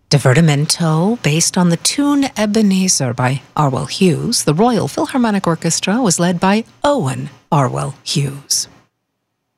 Divertimento, based on the tune Ebenezer by Arwell Hughes, the Royal Philharmonic Orchestra was led by Owen Arwell Hughes.